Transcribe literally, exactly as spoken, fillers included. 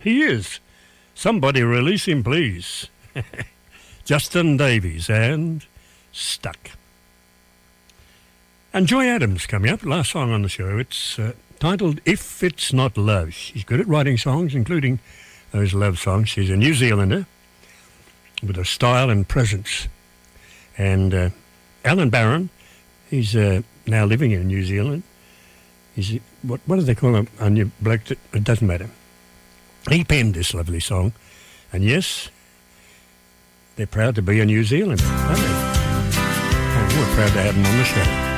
He is. Somebody release him, please. Justin Davies and Stuck. And Joy Adams coming up, last song on the show. It's uh, titled If It's Not Love. She's good at writing songs, including those love songs. She's a New Zealander with a style and presence. And uh, Alan Barron, he's uh, now living in New Zealand. He's, what, what do they call him? A new bloke that, it doesn't matter. He penned this lovely song. And yes, they're proud to be a New Zealander, aren't they? And we're proud to have them on the show.